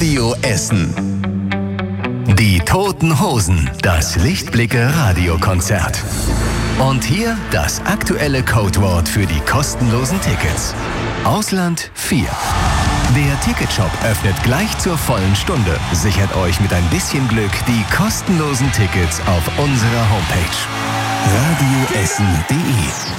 Radio Essen. Die Toten Hosen, das Lichtblicke-Radiokonzert. Und hier das aktuelle Codewort für die kostenlosen Tickets. Ausland 4. Der Ticketshop öffnet gleich zur vollen Stunde. Sichert euch mit ein bisschen Glück die kostenlosen Tickets auf unserer Homepage. radioessen.de